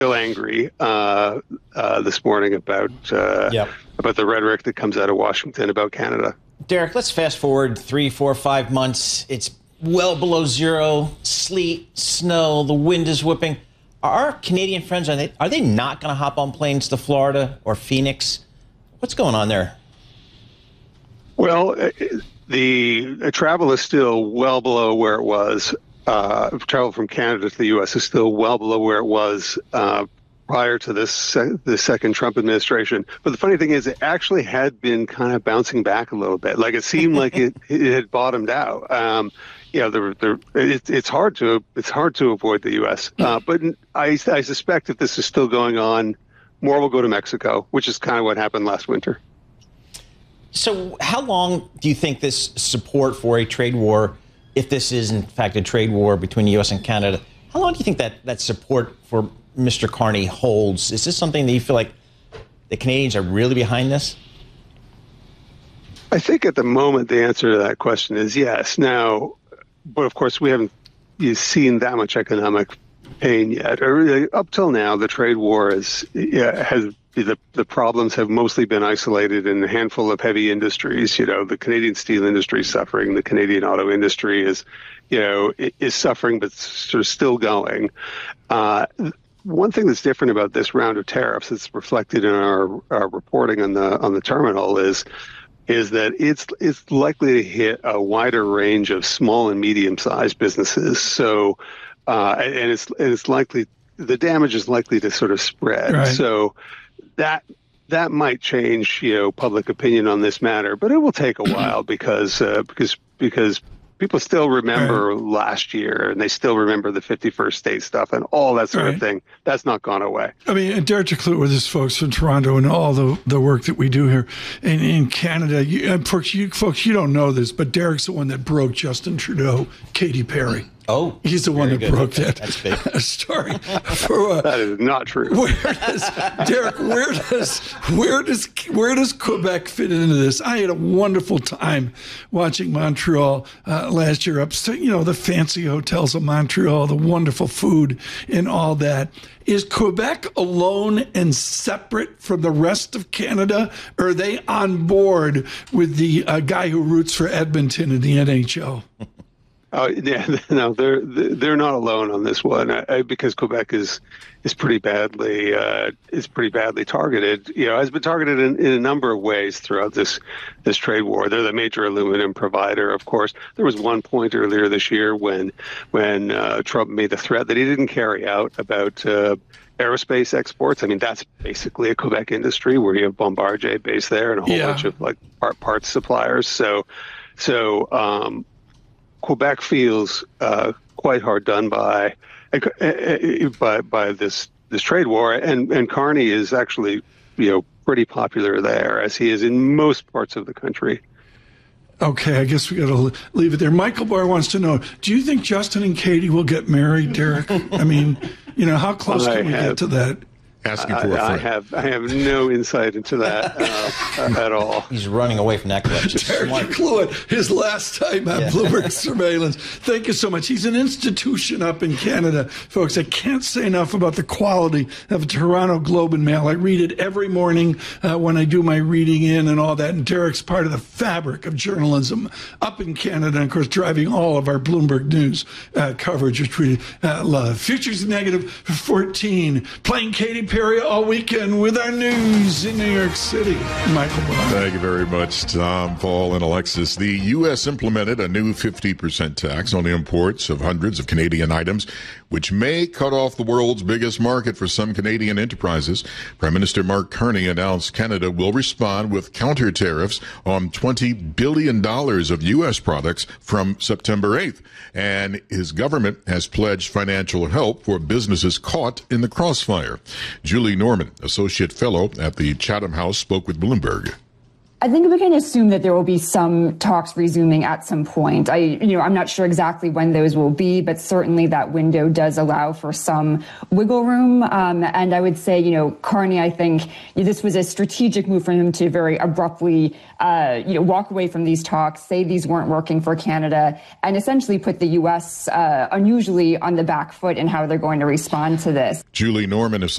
still angry this morning about the rhetoric that comes out of Washington about Canada. Derek, let's fast forward 3, 4, 5 months. It's well below zero, sleet, snow, the wind is whipping. Are our Canadian friends, are they not going to hop on planes to Florida or Phoenix? What's going on there? Well, the travel is still well below where it was. Travel from Canada to the U.S. is still well below where it was prior to the second Trump administration. But the funny thing is, it actually had been kind of bouncing back a little bit. Like it seemed like it had bottomed out. It's hard to avoid the U.S. But I suspect if this is still going on, more will go to Mexico, which is kind of what happened last winter. So how long do you think this support for a trade war, if this is in fact a trade war between the U.S. and Canada, how long do you think that support for Mr. Carney holds? Is this something that you feel like the Canadians are really behind this? I think at the moment the answer to that question is yes. Now, but of course we haven't seen that much economic pain yet. Up till now, the trade war has the problems have mostly been isolated in a handful of heavy industries. The Canadian steel industry is suffering. The Canadian auto industry is suffering, but sort of still going. One thing that's different about this round of tariffs that's reflected in our reporting on the terminal is that it's likely to hit a wider range of small and medium-sized businesses. So, and it's likely the damage is likely to sort of spread. Right. So that might change public opinion on this matter, but it will take a while because people still remember last year, and they still remember the 51st state stuff and all that sort of thing. That's not gone away. I mean, Derek DeClute with his folks from Toronto and all the work that we do here in Canada. Folks, you don't know this, but Derek's the one that broke Justin Trudeau, Katy Perry. Oh, he's the one that broke that That's story. That is not true. Derek, where does Quebec fit into this? I had a wonderful time watching Montreal last year. The fancy hotels of Montreal, the wonderful food, and all that. Is Quebec alone and separate from the rest of Canada, or are they on board with the guy who roots for Edmonton in the NHL? Oh yeah, no, they're not alone on this one because Quebec is pretty badly targeted. Has been targeted in a number of ways throughout this trade war. They're the major aluminum provider, of course. There was one point earlier this year when Trump made the threat that he didn't carry out about aerospace exports. I mean, that's basically a Quebec industry where you have Bombardier based there and a whole bunch of parts suppliers. So. Quebec feels quite hard done by this trade war, and Carney is actually pretty popular there, as he is in most parts of the country. Okay, I guess we got to leave it there. Michael Barr wants to know: do you think Justin and Katie will get married, Derek? I mean, how close can we get to that? Asking for a friend. I have no insight into that at all. He's running away from that question. Derek DeClute, his last time on Bloomberg Surveillance. Thank you so much. He's an institution up in Canada. Folks, I can't say enough about the quality of Toronto Globe and Mail. I read it every morning when I do my reading in and all that. And Derek's part of the fabric of journalism up in Canada, and, of course, driving all of our Bloomberg News coverage, which we love. Futures negative 14. Playing Katy Perry all weekend with our news in New York City. Michael Barr. Thank you very much, Tom, Paul, and Alexis. The U.S. implemented a new 50% tax on the imports of hundreds of Canadian items, which may cut off the world's biggest market for some Canadian enterprises. Prime Minister Mark Carney announced Canada will respond with counter tariffs on $20 billion of U.S. products from September 8th. And his government has pledged financial help for businesses caught in the crossfire. Julie Norman, Associate Fellow at the Chatham House, spoke with Bloomberg. I think we can assume that there will be some talks resuming at some point. I'm not sure exactly when those will be, but certainly that window does allow for some wiggle room. And I would say, Carney, I think this was a strategic move for him to very abruptly, walk away from these talks, say these weren't working for Canada, and essentially put the U.S. Unusually on the back foot in how they're going to respond to this. Julie Norman,